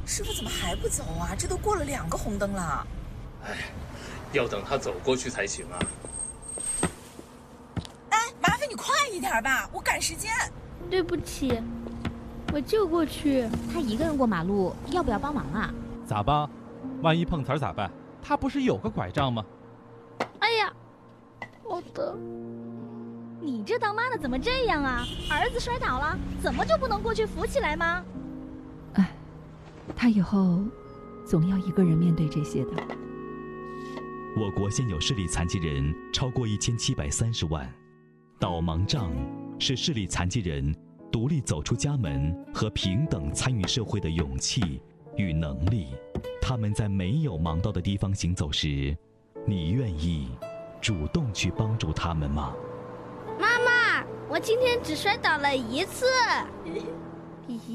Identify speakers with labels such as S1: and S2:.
S1: 师傅怎么还不走啊？这都过了2个红灯了。
S2: 哎，要等他走过去才行啊。
S1: 哎，麻烦你快一点吧，我赶时间。
S3: 对不起，我就过去。
S4: 他一个人过马路，要不要帮忙啊？
S5: 咋办？万一碰瓷儿咋办？他不是有个拐杖吗？
S3: 哎呀，好的。
S4: 你这当妈的怎么这样啊？儿子摔倒了，怎么就不能过去扶起来吗？
S6: 哎，他以后总要一个人面对这些的。
S7: 我国现有视力残疾人超过1730万，导盲杖是视力残疾人独立走出家门和平等参与社会的勇气与能力。他们在没有盲道的地方行走时，你愿意主动去帮助他们吗？
S3: 妈妈，我今天只摔倒了1次。